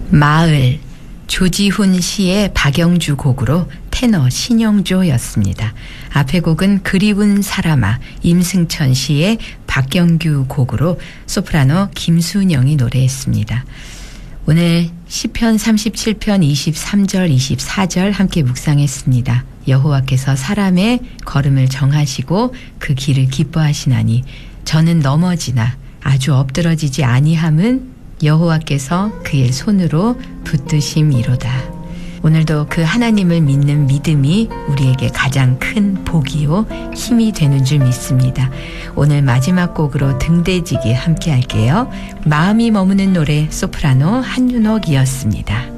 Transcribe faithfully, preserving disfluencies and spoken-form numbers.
마을, 조지훈 시의 박영주 곡으로 테너 신영조였습니다. 앞의 곡은 그리운 사람아, 임승천 시의 박경규 곡으로 소프라노 김순영이 노래했습니다. 오늘 시편 삼십칠 편 이십삼 절 이십사 절 함께 묵상했습니다. 여호와께서 사람의 걸음을 정하시고 그 길을 기뻐하시나니 저는 넘어지나 아주 엎드러지지 아니함은 여호와께서 그의 손으로 붙드심이로다. 오늘도 그 하나님을 믿는 믿음이 우리에게 가장 큰 복이요 힘이 되는 줄 믿습니다. 오늘 마지막 곡으로 등대지기 함께 할게요. 마음이 머무는 노래 소프라노 한윤옥이었습니다.